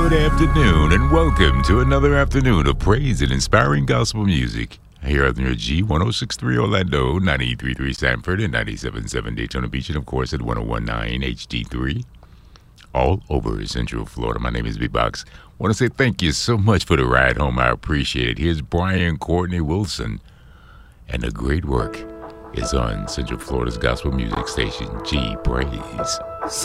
Good afternoon, and welcome to another afternoon of praise and inspiring gospel music. Here on your G1063 Orlando, 93.3 Sanford, and 97.7 Daytona Beach, and of course at 101.9 HD3, all over Central Florida. My name is Big Box. I want to say thank you so much for the ride home. I appreciate it. Here's Brian Courtney Wilson, and the great work is on Central Florida's gospel music station, G Praise.